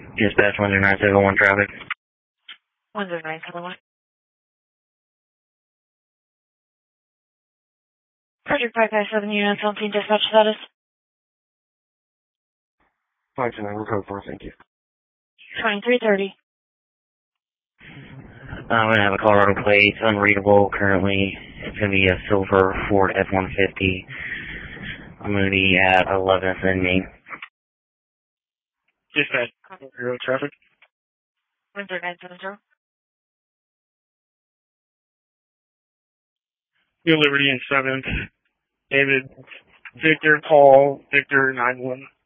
Dispatch 10971 traffic. 10971. Project 557 units on team dispatch status. 529, code 4, thank you. 2330. I'm going to have a Colorado plate. It's unreadable currently. It's going to be a silver Ford F-150. I'm going to be at 11th and Main. Dispatch, Road traffic. 10970. New Liberty and 7th. David, Victor, Paul, Victor, 9-1.